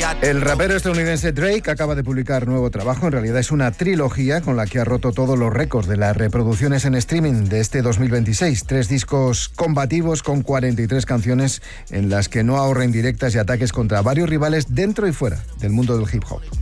El rapero estadounidense Drake acaba de publicar nuevo trabajo. En realidad es una trilogía con la que ha roto todos los récords de las reproducciones en streaming de este 2026. 3 discos combativos con 43 canciones en las que no ahorra indirectas y ataques contra varios rivales dentro y fuera del mundo del hip hop.